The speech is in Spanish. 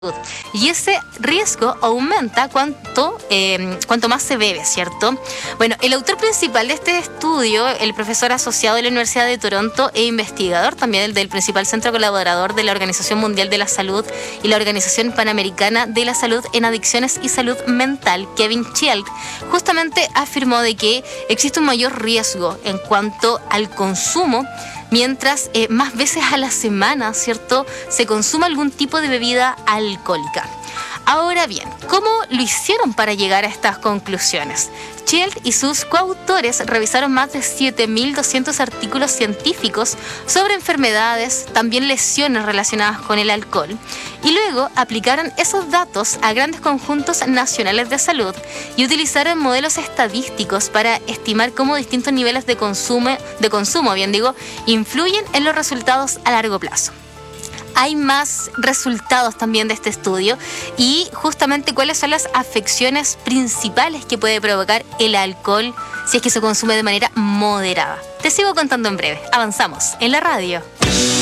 Y ese riesgo aumenta cuanto más se bebe, ¿cierto? Bueno, el autor principal de este estudio, el profesor asociado de la Universidad de Toronto e investigador también del principal centro colaborador de la Organización Mundial de la Salud y la Organización Panamericana de la Salud en Adicciones y Salud Mental, Kevin Childs, justamente afirmó de que existe un mayor riesgo en cuanto al consumo mientras más veces a la semana, ¿cierto?, se consuma algún tipo de bebida alcohólica. Ahora bien, ¿cómo lo hicieron para llegar a estas conclusiones? Childs y sus coautores revisaron más de 7.200 artículos científicos sobre enfermedades, también lesiones relacionadas con el alcohol, y luego aplicaron esos datos a grandes conjuntos nacionales de salud y utilizaron modelos estadísticos para estimar cómo distintos niveles de consumo, influyen en los resultados a largo plazo. Hay más resultados también de este estudio y justamente cuáles son las afecciones principales que puede provocar el alcohol si es que se consume de manera moderada. Te sigo contando en breve. Avanzamos en la radio.